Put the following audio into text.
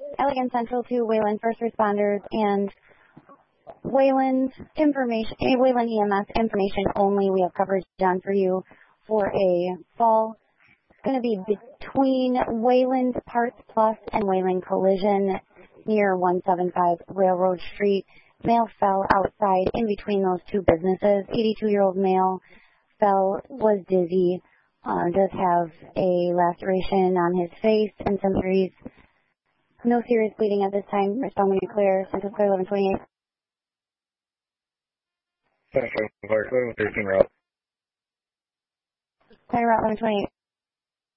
Allegan Central to Wayland first responders and Wayland EMS information only. We have coverage done for you for a fall. It's going to be between Wayland Parts Plus and Wayland Collision near 175 Railroad Street. Male fell outside in between those two businesses. 82-year-old male was dizzy, does have a laceration on his face and some injuries. No serious bleeding at this time. Respond when you're clear. Central Clear 1128. Central Clear 13 route. Clear route 1128.